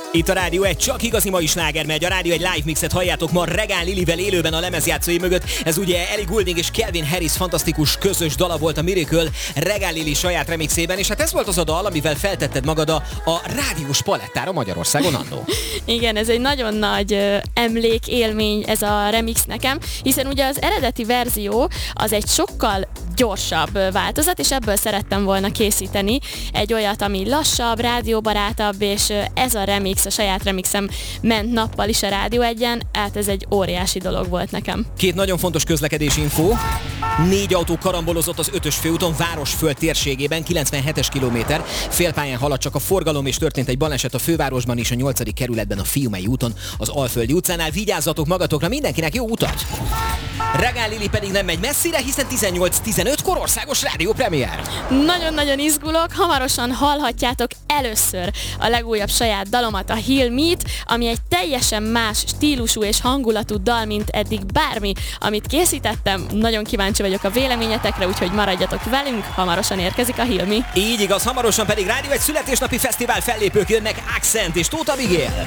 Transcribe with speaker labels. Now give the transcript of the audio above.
Speaker 1: Itt a Rádió egy csak igazi mai sláger megy. A Rádió egy live mixet halljátok ma Regál Lilivel élőben a lemezjátszói mögött. Ez ugye Ellie Goulding és Calvin Harris fantasztikus közös dala volt a Miracle Regál Lili saját remixében, és hát ez volt az a dal, amivel feltetted magad a rádiós palettára Magyarországon annó.
Speaker 2: Igen, ez egy nagyon nagy emlékélmény ez a remix nekem, hiszen ugye az eredeti verzió az egy sokkal gyorsabb változat, és ebből szerettem volna készíteni egy olyat, ami lassabb, rádióbarátabb, és ez a remix, a saját remixem ment nappal is a Rádió egyen, hát ez egy óriási dolog volt nekem.
Speaker 1: Két nagyon fontos közlekedési info. 4 autó karambolozott az 5-ös főúton Városföld térségében, 97-es kilométer. Félpályán halad csak a forgalom, és történt egy baleset a fővárosban is, a 8. kerületben a Fiumei úton, az Alföldi utcánál. Vigyázzatok magatokra, mindenkinek jó utat! Regál Lili pedig nem megy messzire, hiszen 18-15-kor országos rádiópremiér.
Speaker 2: Nagyon-nagyon izgulok, hamarosan hallhatjátok először a legújabb saját dalomat, a Heal Me-t, ami egy teljesen más stílusú és hangulatú dal, mint eddig bármi, amit készítettem. Nagyon kíváncsi vagyok a véleményetekre, úgyhogy maradjatok velünk, hamarosan érkezik a Heal Me.
Speaker 1: Így igaz, hamarosan pedig Rádió egy születésnapi fesztivál fellépők jönnek, Accent és Tóth Abigail.